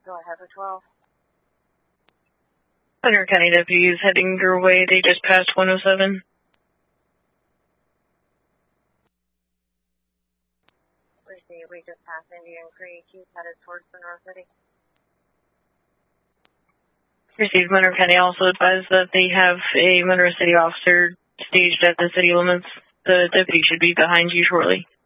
Go ahead for 12. Monroe County deputies heading your way. They just passed 107. We just passed Indian Creek. He's headed towards Monroe City. Received. Monroe County also advised that they have a Monroe City officer staged at the city limits. The deputy should be behind you shortly.